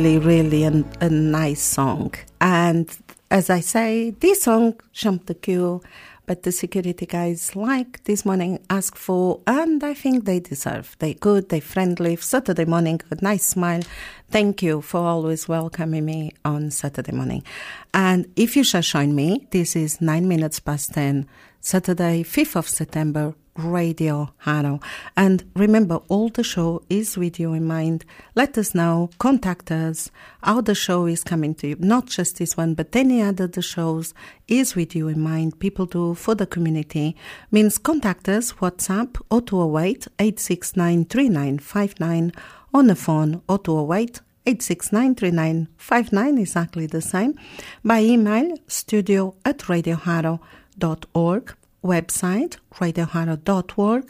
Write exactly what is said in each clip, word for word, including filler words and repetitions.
Really, really a, a nice song. And as I say, this song jumped the queue, but the security guys like this morning asked for, and I think they deserve. They good, they friendly. Saturday morning, a nice smile. Thank you for always welcoming me on Saturday morning. And if you shall join me, this is nine minutes past ten, Saturday, fifth of September, Radio Haro. And remember, all the show is with you in mind. Let us know, contact us, how the show is coming to you. Not just this one, but any other the shows is with you in mind. People do for the community. Means contact us, WhatsApp, zero two zero eight, eight six nine, three nine five nine. On the phone, zero two zero eight, eight six nine, three nine five nine, exactly the same. By email, studio at radio haro dot org. Website, radio haro dot org,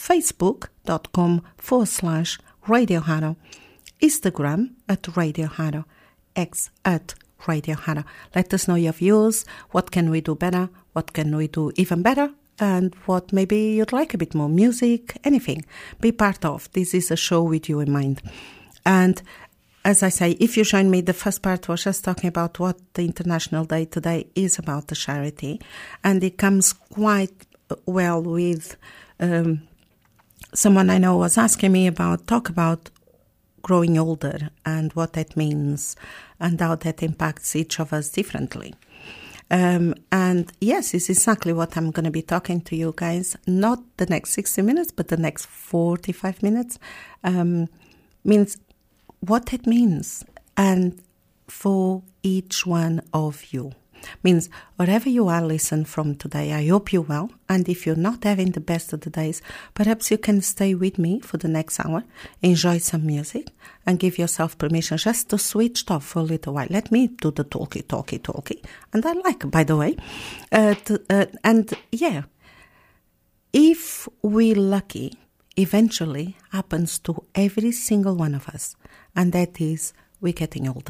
facebook.com forward slash Radio Haro, Instagram at Radio Haro, X at Radio Haro. Let us know your views, what can we do better, what can we do even better, and what maybe you'd like a bit more music, anything. Be part of. This is a show with you in mind. And as I say, if you join me, the first part was just talking about what the International Day today is about, the charity. And it comes quite well with um, someone I know was asking me about, talk about growing older and what that means and how that impacts each of us differently. Um, and yes, it's exactly what I'm going to be talking to you guys. Not the next sixty minutes, but the next forty-five minutes. Um, means what it means, and for each one of you. Means wherever you are listening from today, I hope you're well, and if you're not having the best of the days, perhaps you can stay with me for the next hour, enjoy some music, and give yourself permission just to switch off for a little while. Let me do the talky, talky, talky, and I like, by the way. Uh, to, uh, and yeah, if we're lucky, eventually happens to every single one of us, and that is we're getting older.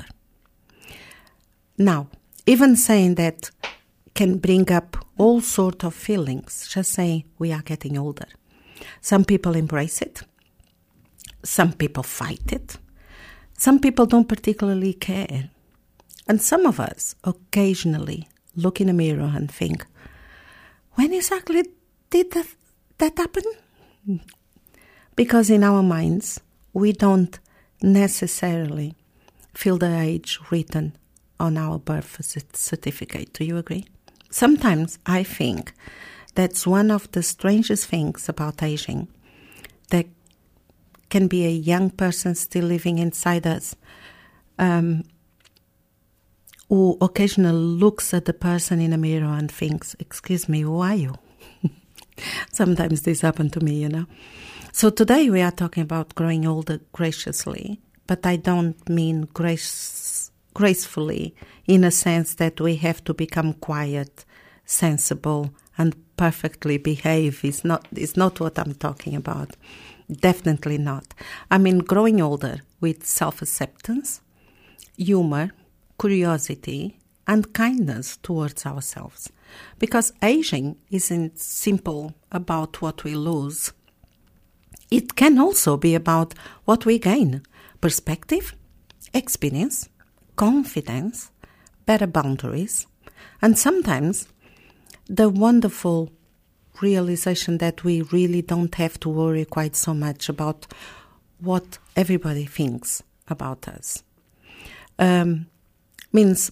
Now, even saying that can bring up all sorts of feelings, just saying we are getting older. Some people embrace it, some people fight it, some people don't particularly care, and some of us occasionally look in a mirror and think, when exactly did that, that happen? Because in our minds, we don't necessarily feel the age written on our birth certificate. Do you agree? Sometimes I think that's one of the strangest things about aging. There can be a young person still living inside us um, who occasionally looks at the person in a mirror and thinks, excuse me, who are you? Sometimes this happens to me, you know. So today we are talking about growing older graciously, but I don't mean grace, gracefully in a sense that we have to become quiet, sensible, and perfectly behave. It's not, it's not what I'm talking about. Definitely not. I mean growing older with self-acceptance, humor, curiosity, and kindness towards ourselves. Because aging isn't simple about what we lose. It can also be about what we gain: perspective, experience, confidence, better boundaries, and sometimes the wonderful realization that we really don't have to worry quite so much about what everybody thinks about us. Um, means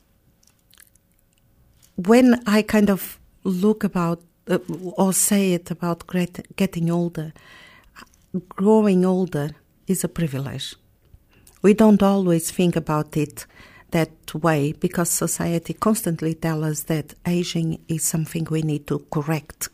when I kind of look about uh, or say it about great, getting older, growing older is a privilege. We don't always think about it that way because society constantly tells us that aging is something we need to correct.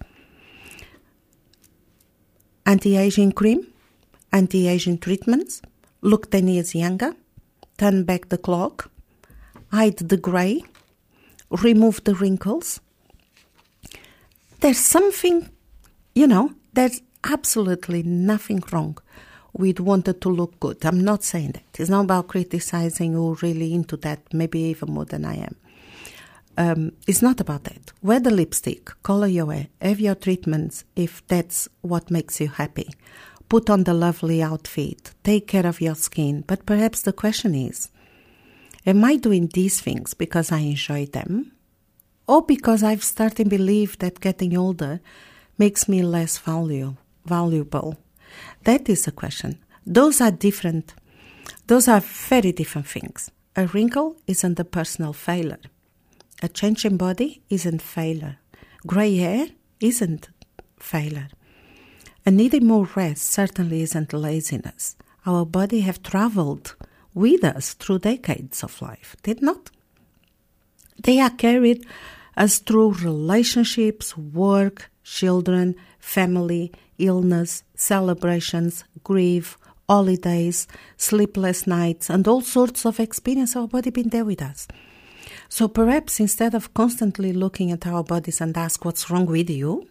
Anti-aging cream, anti-aging treatments, look ten years younger, turn back the clock, hide the grey, remove the wrinkles. There's something, you know, there's absolutely nothing wrong with wanting to look good. I'm not saying that. It's not about criticizing or really into that, maybe even more than I am. Um, it's not about that. Wear the lipstick, color your hair, have your treatments if that's what makes you happy. put on the lovely outfit, take care of your skin. But perhaps the question is, am I doing these things because I enjoy them? Or because I've started to believe that getting older makes me less value, valuable? That is the question. Those are different. Those are very different things. A wrinkle isn't a personal failure. A change in body isn't failure. Grey hair isn't failure. And needing more rest certainly isn't laziness. Our body have travelled with us through decades of life, did not? They are carried us through relationships, work, children, family, illness, celebrations, grief, holidays, sleepless nights, and all sorts of experience. Our body been there with us. So perhaps instead of constantly looking at our bodies and ask what's wrong with you,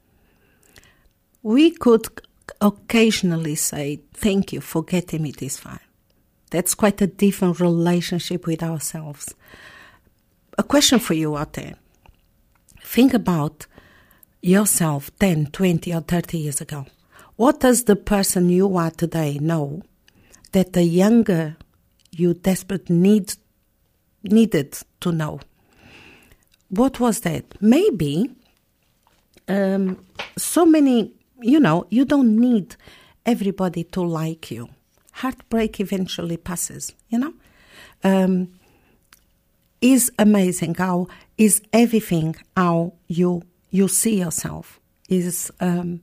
we could occasionally say, thank you for getting me this far. That's quite a different relationship with ourselves. A question for you out there. Think about yourself ten, twenty or thirty years ago. What does the person you are today know that the younger you desperately need, needed to know? What was that? Maybe um, so many, you know, you don't need everybody to like you. Heartbreak eventually passes, you know. Um, is amazing how is everything how you you see yourself. Is um,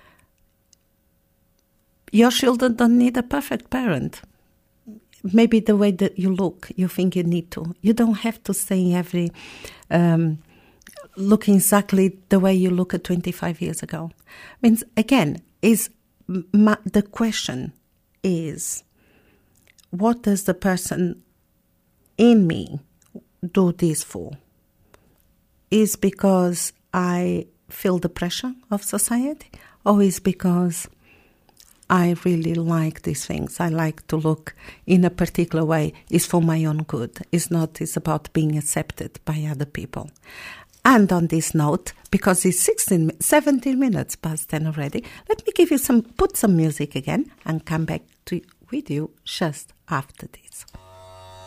your children don't need a perfect parent. Maybe the way that you look, you think you need to. You don't have to stay every um, look exactly the way you look at twenty-five years ago. Means again, is ma- the question is, what does the person in me do this for? Is because I feel the pressure of society, or is because I really like these things? I like to look in a particular way. It's for my own good. It's not, it's about being accepted by other people. And on this note, because it's sixteen, seventeen minutes past ten already, let me give you some, put some music again and come back to with you just after this.